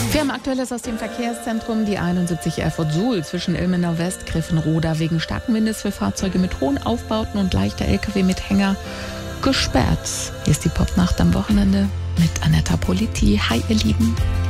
Aktuelles aus dem Verkehrszentrum. Die 71 Erfurt-Suhl zwischen Ilmenau West, Griffenroda wegen starken Windes für Fahrzeuge mit hohen Aufbauten und leichter LKW mit Hänger gesperrt. Hier ist die Popnacht am Wochenende mit Anetta Politi. Hi, ihr Lieben.